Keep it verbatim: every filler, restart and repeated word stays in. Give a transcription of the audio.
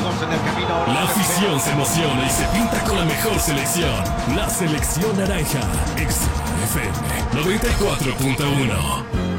dos en el camino. La afición se emociona y se pinta con la mejor selección. La selección naranja. X F M noventa y cuatro punto uno.